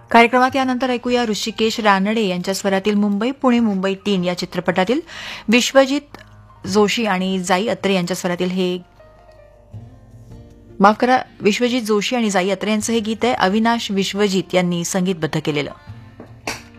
कार्यक्रमात यानंतर ऐकूया ऋषिकेश रानडे यांच्या स्वरातील मुंबई पुणे मुंबई 3 या चित्रपटातील विश्वजित जोशी आणि जाई अत्रे यांच्या स्वरातील हे विश्वजित जोशी आणि जाई अत्रे यांचं हे गीत आहे अविनाश विश्वजित यांनी संगीतबद्ध केलेलं.